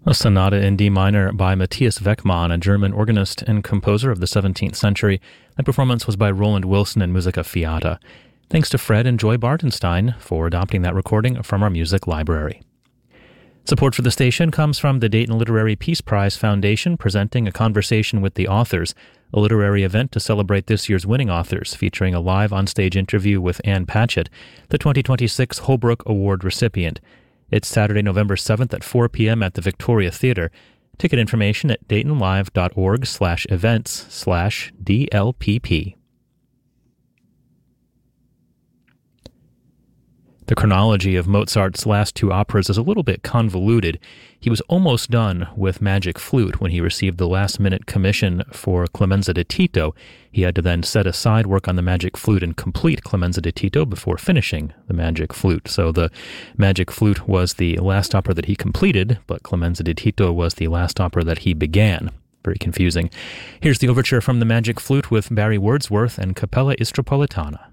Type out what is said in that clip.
A sonata in D minor by Matthias Weckmann, a German organist and composer of the 17th century. That performance was by Roland Wilson and Musica Fiata. Thanks to Fred and Joy Bartenstein for adopting that recording from our music library. Support for the station comes from the Dayton Literary Peace Prize Foundation, presenting a conversation with the authors, a literary event to celebrate this year's winning authors, featuring a live on-stage interview with Ann Patchett, the 2026 Holbrook Award recipient. It's Saturday, November 7th at 4 p.m. at the Victoria Theater. Ticket information at daytonlive.org/events/DLPP. The chronology of Mozart's last two operas is a little bit convoluted. He was almost done with Magic Flute when he received the last-minute commission for Clemenza di Tito. He had to then set aside work on the Magic Flute and complete Clemenza di Tito before finishing the Magic Flute. So the Magic Flute was the last opera that he completed, but Clemenza di Tito was the last opera that he began. Very confusing. Here's the overture from the Magic Flute with Barry Wordsworth and Capella Istropolitana.